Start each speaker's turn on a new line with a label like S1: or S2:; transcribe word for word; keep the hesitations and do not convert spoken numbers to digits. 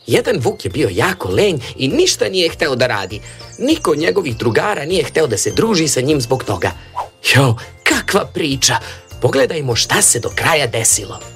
S1: Jedan vuk je bio jako lenj i ništa nije hteo da radi. Niko od njegovih drugara nije hteo da se druži sa njim zbog toga. Jo, kakva priča! Pogledajmo šta se do kraja desilo.